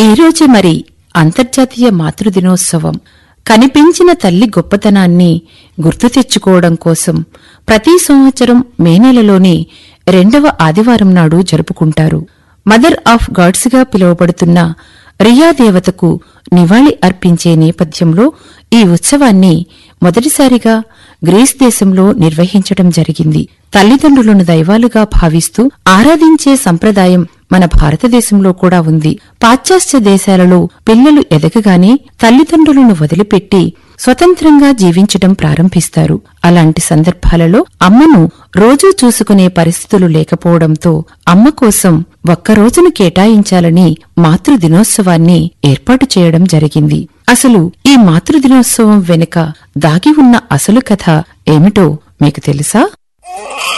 ఈ రోజే మరి అంతర్జాతీయ మాతృదినోత్సవం. కనిపించిన తల్లి గొప్పతనాన్ని గుర్తు తెచ్చుకోవడం కోసం ప్రతి సంవత్సరం మే నెలలోని 2వ ఆదివారం నాడు జరుపుకుంటారు. మదర్ ఆఫ్ గాడ్స్ గా పిలువబడుతున్న రియా దేవతకు నివాళి అర్పించే నేపథ్యంలో ఈ ఉత్సవాన్ని మొదటిసారిగా గ్రీస్ దేశంలో నిర్వహించడం జరిగింది. తల్లిదండ్రులను దైవాలుగా భావిస్తూ ఆరాధించే సంప్రదాయం మన భారతదేశంలో కూడా ఉంది. పాశ్చాత్య దేశాలలో పిల్లలు ఎదగగానే తల్లిదండ్రులను వదిలిపెట్టి స్వతంత్రంగా జీవించడం ప్రారంభిస్తారు. అలాంటి సందర్భాలలో అమ్మను రోజూ చూసుకునే పరిస్థితులు లేకపోవడంతో అమ్మ కోసం ఒక్కరోజును కేటాయించాలని మాతృదినోత్సవాన్ని ఏర్పాటు చేయడం జరిగింది. అసలు ఈ మాతృదినోత్సవం వెనుక దాగి ఉన్న అసలు కథ ఏమిటో మీకు తెలుసా?